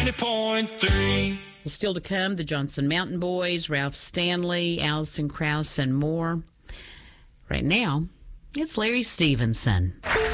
90.3. Well, still to come, the Johnson Mountain Boys, Ralph Stanley, Allison Krauss, and more. Right now, it's Larry Stevenson.